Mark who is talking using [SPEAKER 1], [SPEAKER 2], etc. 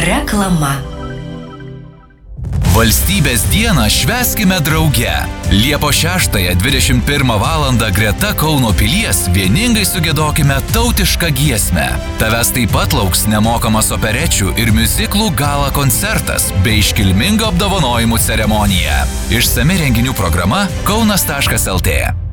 [SPEAKER 1] Reklama.
[SPEAKER 2] Valstybės dieną švęskime drauge. Liepos 6:21 val. Greta Kauno pilies vieningai sugiedokime tautišką giesmę. Tavęs taip pat lauks nemokamas operečių ir miuziklų gala koncertas bei iškilminga apdovanojimų ceremonija. Išsami renginių programa kaunas.lt.